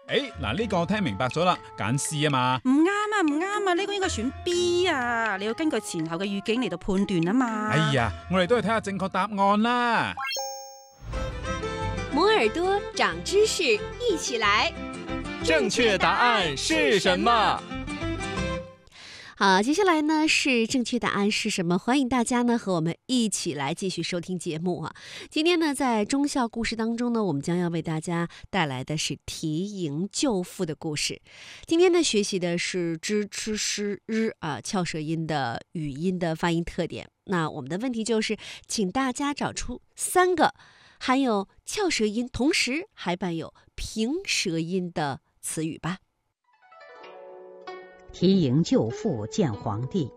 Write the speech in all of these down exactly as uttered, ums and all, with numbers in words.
誒，嗱呢個我聽明白咗啦，揀 C 啊嘛。 唔啱啊，唔啱啊，呢個應該選 B 啊，你要根據前後嘅語境嚟到判斷啊嘛。 哎呀，我哋都係睇下正確答案啦。 摩耳朵長知識，一起來。 正確答案是什麼？ 好，接下來呢是正確答案是什麼？歡迎大家呢和我們一起來繼續收聽節目啊！今天呢在忠孝故事當中呢，我們將要為大家帶來的是緹縈救父的故事。今天呢學習的是支、吃、詩、日啊翹舌音的語音的發音特點。那我們的問題就是，請大家找出三個含有翹舌音，同時還伴有平舌音的詞語吧。 緹縈救父見皇帝。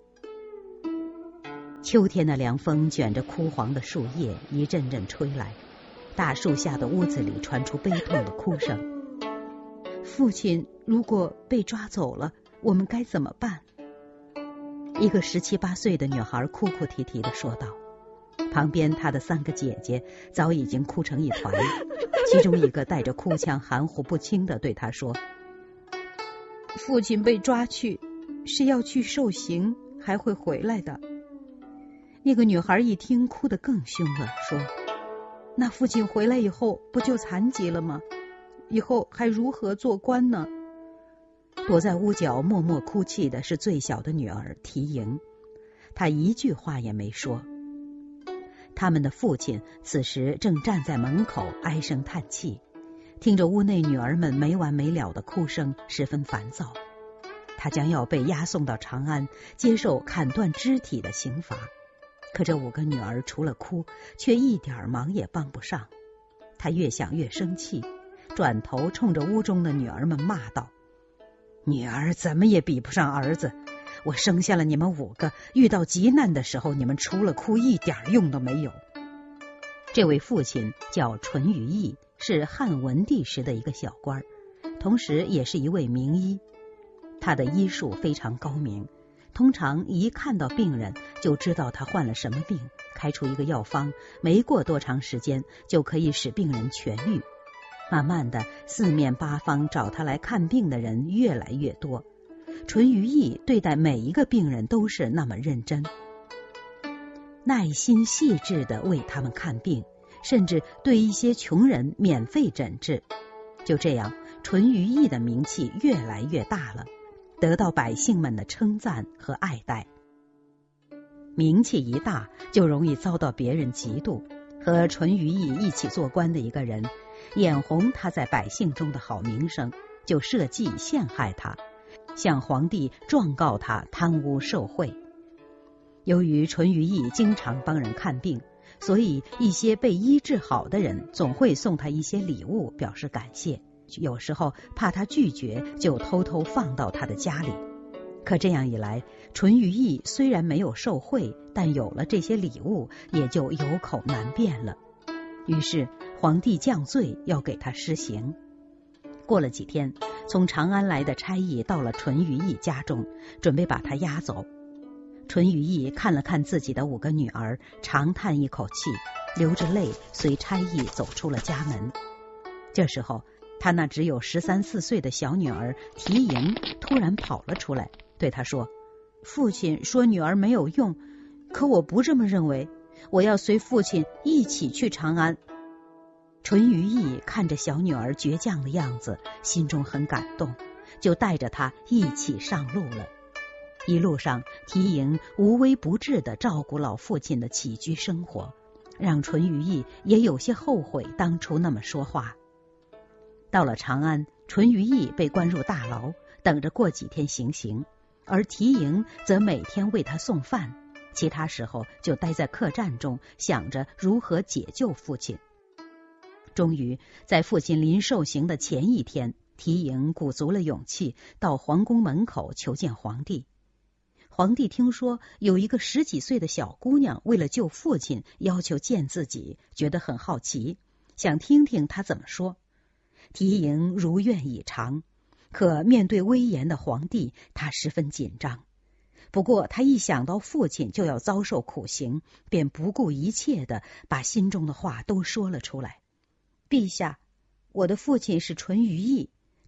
秋天的涼風捲着枯黃的樹葉一陣陣吹來，大樹下的屋子裏傳出悲痛的哭聲。父親如果被抓走了，我們該怎麼辦？一個十七八歲的女孩哭哭啼啼地說道。旁邊她的三個姐姐早已經哭成一團，其中一個帶着哭腔含糊不清地對她說，父親被抓去是要去受刑，還會回來的。那個女孩一聽哭得更兇了，說，那父親回來以後不就殘疾了嗎？以後還如何做官呢？躲在屋角默默哭泣的是最小的女兒緹縈，她一句話也沒說。他們的父親此時正站在門口唉聲嘆氣，聽着屋內女兒們沒完沒了的哭聲，十分煩躁。他將要被押送到長安，接受砍斷肢體的刑罰。可這五個女兒除了哭，卻一點忙也幫不上。他越想越生氣，轉頭衝着屋中的女兒們罵道，女兒怎麼也比不上兒子，我生下了你們五個，遇到急難的時候，你們除了哭一點用都沒有。這位父親叫淳於意，是漢文帝時的一個小官，同時也是一位名醫。他的醫術非常高明，通常一看到病人就知道他患了什麼病，開出一個藥方，沒過多長時間就可以使病人痊癒。慢慢的，四面八方找他來看病的人越來越多，淳於意對待每一個病人都是那麼認真，耐心細緻地為他們看病，甚至對一些窮人免費診治。就這樣，淳於意的名氣越來越大了，得到百姓們的稱讚和愛戴。名氣一大，就容易遭到別人嫉妒。和淳於意一起做官的一個人，眼紅他在百姓中的好名聲，就設計陷害他，向皇帝狀告他貪污受賄。由於淳於意經常幫人看病，所以一些被醫治好的人總會送他一些禮物表示感謝，有時候怕他拒絕，就偷偷放到他的家裡。可這樣一來，淳於意雖然沒有受賄，但有了這些禮物，也就有口難辯了。於是皇帝降罪，要給他施刑。過了幾天，從長安來的差役到了淳於意家中，準備把他押走。淳於意看了看自己的五個女兒，長嘆一口氣，流着淚隨差役走出了家門。這時候，他那只有十三四歲的小女兒緹縈突然跑了出來，對他說，父親說女兒沒有用，可我不這麼認為，我要隨父親一起去長安。淳於意看着小女兒倔強的樣子，心中很感動，就帶着她一起上路了。一路上，緹縈無微不至地照顧老父親的起居生活，讓淳於意也有些後悔當初那麼說話。到了長安，淳於意被關入大牢，等着過幾天行刑，而緹縈則每天為他送飯，其他時候就待在客棧中，想着如何解救父親。終於在父親臨受刑的前一天，緹縈鼓足了勇氣到皇宮門口求見皇帝。皇帝聽說有一個十幾歲的小姑娘為了救父親要求見自己，覺得很好奇，想聽聽她怎麼說。緹縈如願以償，可面對威嚴的皇帝，她十分緊張。不過她一想到父親就要遭受苦刑，便不顧一切地把心中的話都說了出來。陛下，我的父親是淳於意，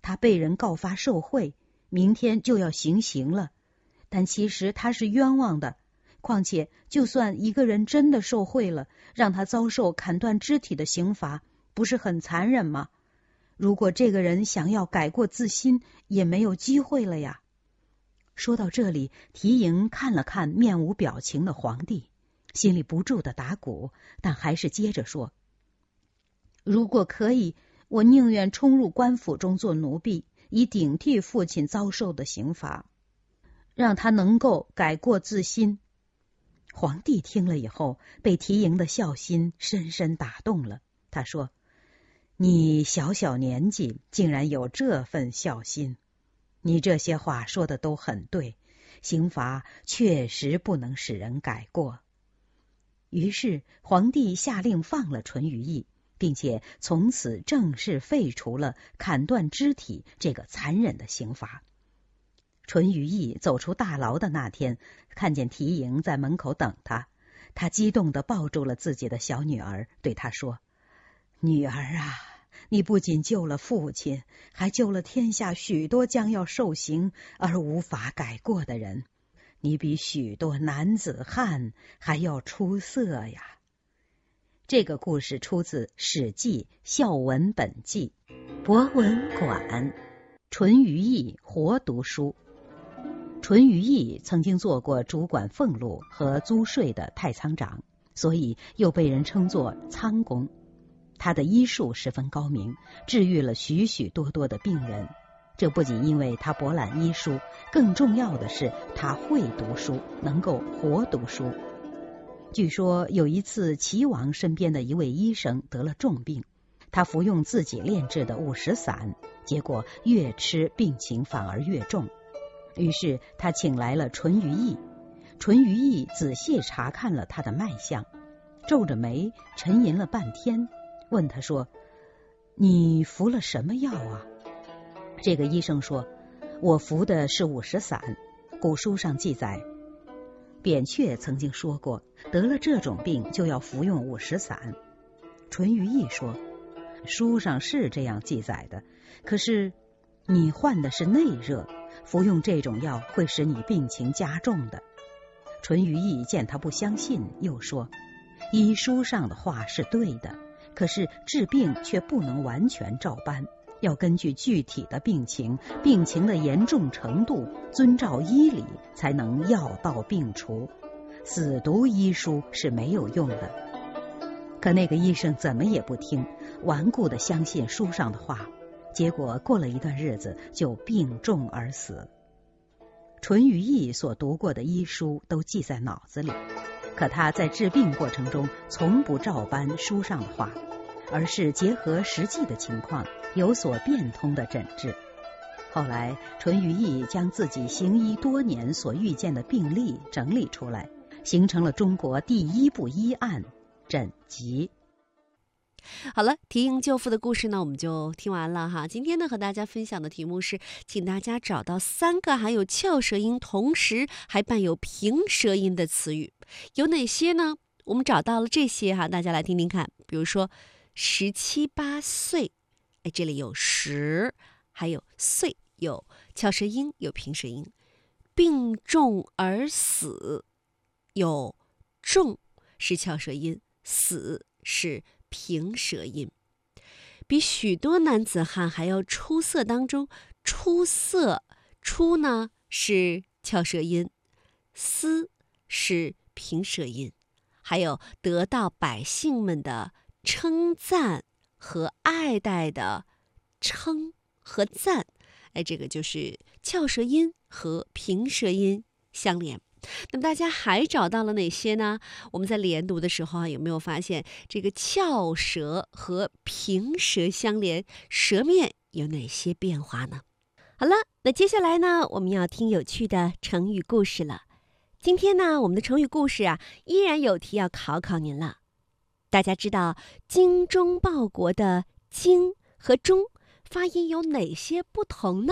他被人告发受贿，明天就要行刑了。但其实他是冤枉的，况且就算一个人真的受贿了，让他遭受砍断肢体的刑罚，不是很残忍吗？如果这个人想要改过自新，也没有机会了呀。说到这里，缇萦看了看面无表情的皇帝，心里不住的打鼓，但还是接着说，如果可以，我宁愿冲入官府中做奴婢，以顶替父亲遭受的刑罚，让他能够改过自新。皇帝听了以后，被缇萦的孝心深深打动了。他说，你小小年纪竟然有这份孝心，你这些话说的都很对，刑罚确实不能使人改过。于是皇帝下令放了淳于意，并且从此正式废除了砍断肢体这个残忍的刑罚。淳于意走出大牢的那天，看见缇萦在门口等他，他激动地抱住了自己的小女儿，对她说，女儿啊，你不仅救了父亲，还救了天下许多将要受刑而无法改过的人，你比许多男子汉还要出色呀。这个故事出自《史记·孝文本纪》。博文馆，淳于意活读书。淳于意曾经做过主管俸禄和租税的太仓长，所以又被人称作仓公。他的医术十分高明，治愈了许许多多的病人。这不仅因为他博览医书，更重要的是他会读书，能够活读书。据说有一次，齐王身边的一位医生得了重病，他服用自己炼制的五石散，结果越吃病情反而越重。于是他请来了淳于意，淳于意仔细查看了他的脉象，皱着眉沉吟了半天，问他说，你服了什么药啊？这个医生说，我服的是五石散。古书上记载，扁鹊曾经说过，得了这种病就要服用五石散。淳于意说，书上是这样记载的，可是你患的是内热，服用这种药会使你病情加重的。淳于意见他不相信，又说，医书上的话是对的，可是治病却不能完全照搬，要根据具体的病情、病情的严重程度，遵照医理才能药到病除。死读医书是没有用的。可那个医生怎么也不听，顽固地相信书上的话，结果过了一段日子就病重而死。淳于意所读过的医书都记在脑子里，可他在治病过程中从不照搬书上的话，而是结合实际的情况，有所变通的诊治。后来淳于意将自己行医多年所遇见的病例整理出来，形成了中国第一部医案《诊疾》。 好了，缇萦救父的故事呢，我们就听完了哈。今天呢，和大家分享的题目是，请大家找到三个含有翘舌音，同时还伴有平舌音的词语，有哪些呢？我们找到了这些哈，大家来听听看。比如说十七八岁，哎，这里有十，还有岁，有翘舌音，有平舌音。病重而死，有重是翘舌音，死是平舌音。比许多男子汉还要出色当中，出色出呢是翘舌音，思是平舌音，还有得到百姓们的称赞和爱戴的称和赞，哎，这个就是翘舌音和平舌音相连。那么大家还找到了哪些呢？我们在连读的时候啊，有没有发现这个翘舌和平舌相连，舌面有哪些变化呢？好了，那接下来呢，我们要听有趣的成语故事了。今天呢，我们的成语故事啊，依然有题要考考您了。大家知道精忠报国的精和忠发音有哪些不同呢？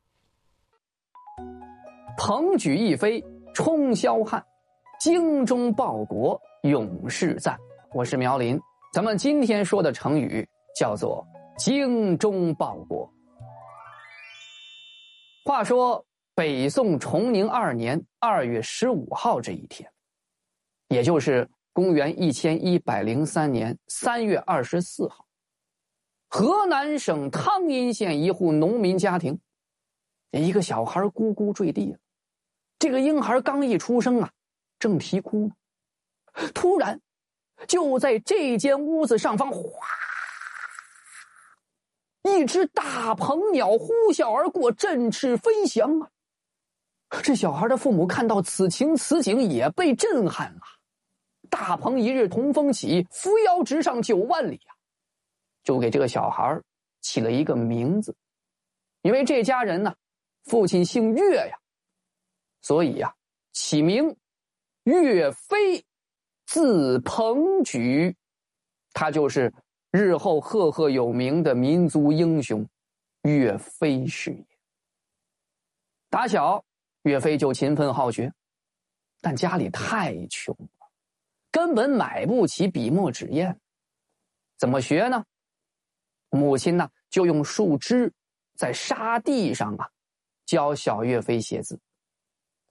鹏举一飞冲霄汉，精忠报国永世赞。我是苗林，咱们今天说的成语叫做精忠报国。 话说北宋崇宁二年二月十五号这一天，也就是公元一千一百零三年三月二十四号，河南省汤阴县一户农民家庭，一个小孩咕咕坠地了。这个婴孩刚一出生啊，正啼哭呢，突然就在这间屋子上方，哗，一只大鹏鸟呼啸而过，振翅飞翔啊！这小孩的父母看到此情此景，也被震撼了。大鹏一日同风起，扶摇直上九万里啊！就给这个小孩起了一个名字，因为这家人呢，父亲姓岳呀，所以呀，起名岳飞，字鹏举，他就是日后赫赫有名的民族英雄岳飞是也。打小岳飞就勤奋好学，但家里太穷了，根本买不起笔墨纸砚。怎么学呢？母亲呢，就用树枝在沙地上啊教小岳飞写字。